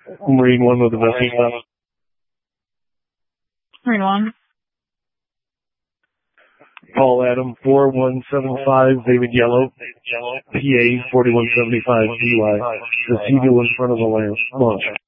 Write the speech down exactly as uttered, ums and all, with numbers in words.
Marine one with the vessel stop. Marine one. Paul Adam, four one seven five, David Yellow, P A forty-one seventy-five D Y. The Seagull in front of the launch.